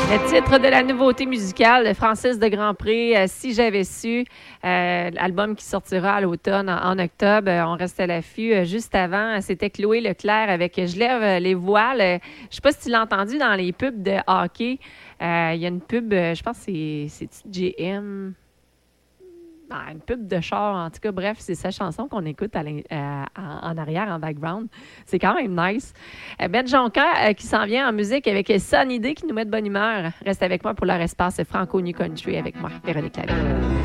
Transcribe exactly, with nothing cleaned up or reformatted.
Le titre de la nouveauté musicale de Francis de Grandpré, euh, Si j'avais su, euh, l'album qui sortira à l'automne, en, en octobre. Euh, on reste à l'affût. Euh, juste avant, c'était Chloé Leclerc avec Je lève euh, les voiles. Euh, je ne sais pas si tu l'as entendu dans les pubs de hockey. Euh, Il y a une pub, euh, je pense que c'est, c'est G M. Ah, une pub de char, en tout cas, bref, c'est sa chanson qu'on écoute à l'in- euh, en, en arrière, en background. C'est quand même nice. Euh, Ben Jonca euh, qui s'en vient en musique avec Sunny Day qui nous met de bonne humeur. Reste avec moi pour leur espace franco-new country avec moi, Véronique Lavigne.